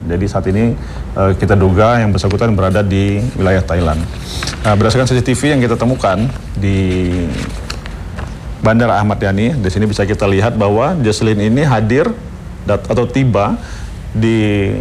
Jadi saat ini kita duga yang bersangkutan berada di wilayah Thailand. Berdasarkan CCTV yang kita temukan di Bandara Ahmad Yani, di sini bisa kita lihat bahwa Jesslyn ini hadir atau tiba di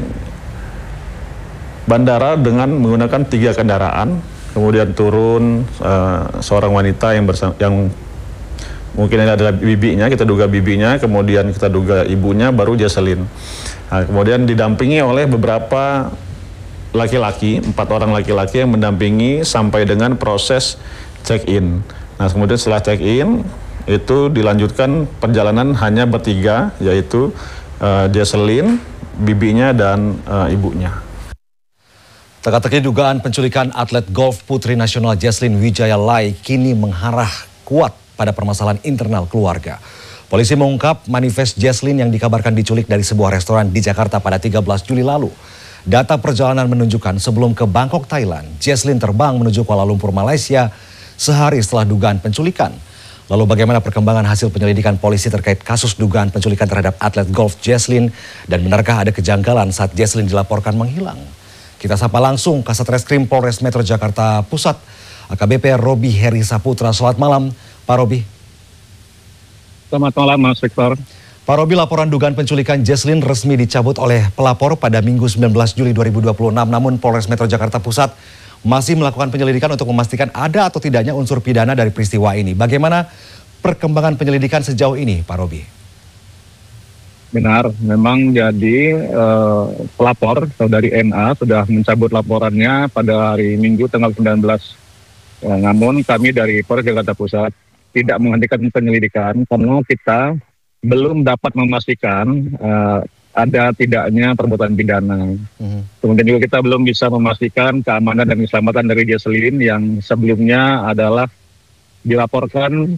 bandara dengan menggunakan 3 kendaraan, kemudian turun seorang wanita yang mungkin ini adalah bibinya, kita duga bibinya, kemudian kita duga ibunya, baru Jesslyn. Nah, kemudian didampingi oleh beberapa laki-laki, 4 orang laki-laki yang mendampingi sampai dengan proses check-in. Nah, kemudian setelah check-in, itu dilanjutkan perjalanan hanya bertiga, yaitu Jesslyn, bibinya, dan ibunya. Teka-teki dugaan penculikan atlet golf putri nasional Jesslyn Wijaya Lai kini mengarah kuat pada permasalahan internal keluarga. Polisi mengungkap manifest Jesslyn yang dikabarkan diculik dari sebuah restoran di Jakarta pada 13 Juli lalu. Data perjalanan menunjukkan sebelum ke Bangkok, Thailand, Jesslyn terbang menuju Kuala Lumpur, Malaysia sehari setelah dugaan penculikan. Lalu bagaimana perkembangan hasil penyelidikan polisi terkait kasus dugaan penculikan terhadap atlet golf Jesslyn, dan benarkah ada kejanggalan saat Jesslyn dilaporkan menghilang? Kita sapa langsung Kasat Reskrim Polres Metro Jakarta Pusat, AKBP Robi Heri Saputra. Selamat malam, Pak Robi. Selamat malam, Mas Victor. Pak Robi, laporan dugaan penculikan Jesslyn resmi dicabut oleh pelapor pada Minggu 19 Juli 2026. Namun Polres Metro Jakarta Pusat masih melakukan penyelidikan untuk memastikan ada atau tidaknya unsur pidana dari peristiwa ini. Bagaimana perkembangan penyelidikan sejauh ini, Pak Robi? Benar, memang jadi pelapor saudari NA sudah mencabut laporannya pada hari Minggu tanggal 19. Namun kami dari Polres Jakarta Pusat tidak menghentikan penyelidikan karena kita belum dapat memastikan ada tidaknya perbuatan pidana. Kemudian juga kita belum bisa memastikan keamanan dan keselamatan dari Jesslyn yang sebelumnya adalah dilaporkan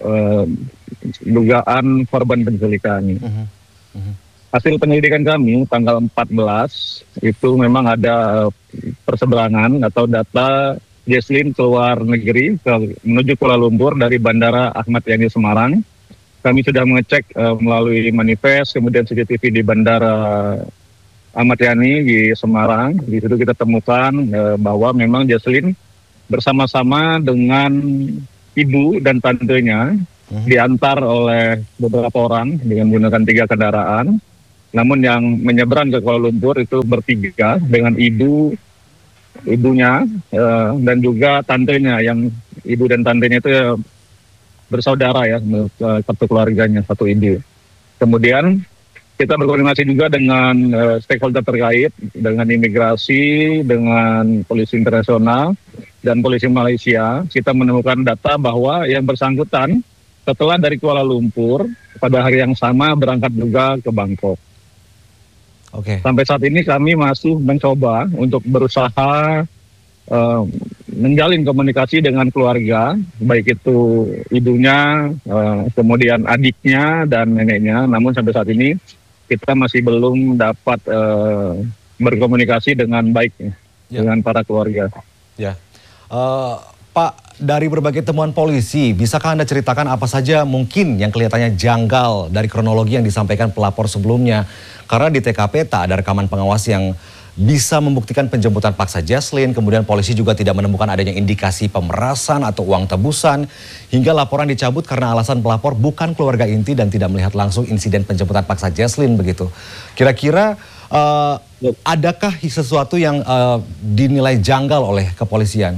dugaan korban penculikan. Hasil penyelidikan kami tanggal 14 itu memang ada perseberangan atau data Jesslyn keluar negeri menuju Kuala Lumpur dari Bandara Ahmad Yani Semarang. Kami sudah mengecek melalui manifest, kemudian CCTV di Bandara Ahmad Yani di Semarang. Di situ kita temukan bahwa memang Jesslyn bersama-sama dengan ibu dan tantenya diantar oleh beberapa orang dengan menggunakan 3 kendaraan. Namun yang menyeberang ke Kuala Lumpur itu bertiga dengan ibunya dan juga tantenya, yang ibu dan tantenya itu bersaudara ya, satu keluarganya, satu ibu. Kemudian kita berkoordinasi juga dengan stakeholder terkait, dengan imigrasi, dengan polisi internasional, dan polisi Malaysia. Kita menemukan data bahwa yang bersangkutan setelah dari Kuala Lumpur pada hari yang sama berangkat juga ke Bangkok. Sampai saat ini kami masih mencoba untuk berusaha menjalin komunikasi dengan keluarga, baik itu ibunya, kemudian adiknya dan neneknya. Namun sampai saat ini kita masih belum dapat berkomunikasi dengan baik dengan para keluarga. Ya, Pak, dari berbagai temuan polisi, bisakah Anda ceritakan apa saja mungkin yang kelihatannya janggal dari kronologi yang disampaikan pelapor sebelumnya? Karena di TKP tak ada rekaman pengawas yang bisa membuktikan penjemputan paksa Jesslyn, kemudian polisi juga tidak menemukan adanya indikasi pemerasan atau uang tebusan, hingga laporan dicabut karena alasan pelapor bukan keluarga inti dan tidak melihat langsung insiden penjemputan paksa Jesslyn begitu. Kira-kira adakah sesuatu yang dinilai janggal oleh kepolisian?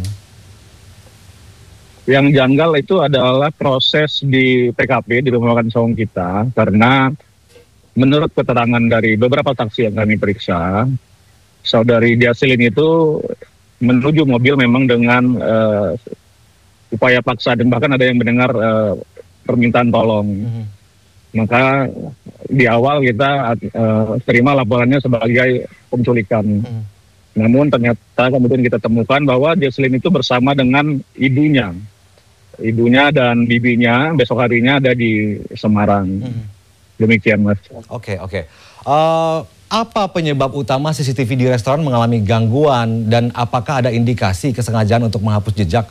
Yang janggal itu adalah proses di TKP, di rumah makan Saung kita, karena menurut keterangan dari beberapa saksi yang kami periksa, saudari Jesslyn itu menuju mobil memang dengan upaya paksa, dan bahkan ada yang mendengar permintaan tolong. Maka di awal kita terima laporannya sebagai penculikan. Namun ternyata kemudian kita temukan bahwa Jesslyn itu bersama dengan ibunya dan bibinya besok harinya ada di Semarang. Demikian, Mas. Oke. Apa penyebab utama CCTV di restoran mengalami gangguan, dan apakah ada indikasi kesengajaan untuk menghapus jejak?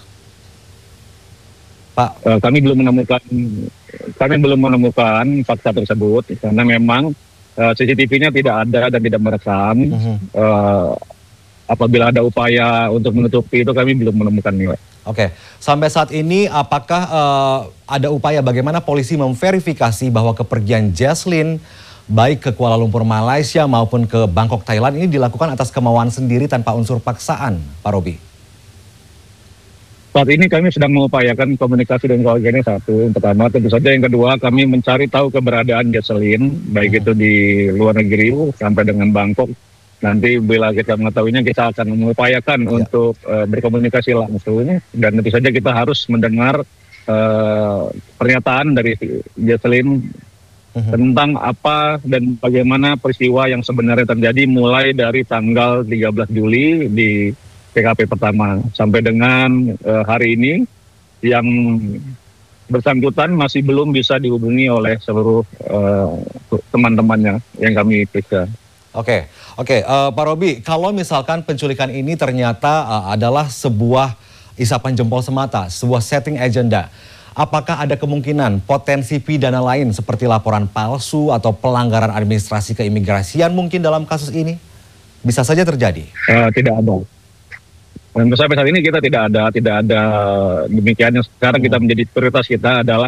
Pak, kami belum menemukan fakta tersebut karena memang CCTV-nya tidak ada dan tidak merekam. Apabila ada upaya untuk menutupi itu kami belum menemukannya. Oke, sampai saat ini apakah ada upaya bagaimana polisi memverifikasi bahwa kepergian Jaslin baik ke Kuala Lumpur Malaysia maupun ke Bangkok Thailand ini dilakukan atas kemauan sendiri tanpa unsur paksaan, Pak Robi? Saat ini kami sedang mengupayakan komunikasi dengan keluarganya satu, yang pertama. Tentu saja yang kedua kami mencari tahu keberadaan Jaslin, baik itu di luar negeri sampai dengan Bangkok. Nanti bila kita mengetahuinya kita akan mengupayakan untuk berkomunikasi langsung, dan tentu saja kita harus mendengar pernyataan dari Jaslin tentang apa dan bagaimana peristiwa yang sebenarnya terjadi mulai dari tanggal 13 Juli di TKP pertama sampai dengan hari ini yang bersangkutan masih belum bisa dihubungi oleh seluruh teman-temannya yang kami periksa. Oke, Pak Robi, kalau misalkan penculikan ini ternyata adalah sebuah isapan jempol semata, sebuah setting agenda, apakah ada kemungkinan potensi pidana lain seperti laporan palsu atau pelanggaran administrasi keimigrasian mungkin dalam kasus ini? Bisa saja terjadi? Tidak ada. Dan sampai saat ini kita tidak ada demikian. Yang sekarang kita menjadi prioritas kita adalah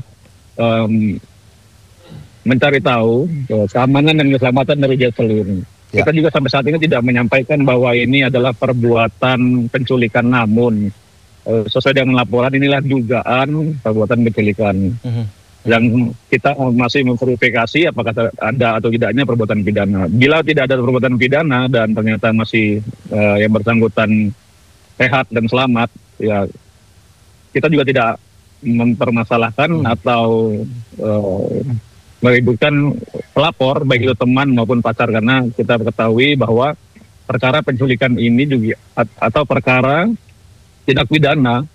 mencari tahu keamanan dan keselamatan dari Jaslin. Kita juga sampai saat ini tidak menyampaikan bahwa ini adalah perbuatan penculikan, namun sesuai dengan laporan inilah dugaan perbuatan penculikan. Yang kita masih memverifikasi apakah ada atau tidaknya perbuatan pidana. Bila tidak ada perbuatan pidana dan ternyata masih yang bersangkutan sehat dan selamat, ya kita juga tidak mempermasalahkan atau meributkan pelapor, baik itu teman maupun pacar, karena kita ketahui bahwa perkara penculikan ini juga atau perkara tindak pidana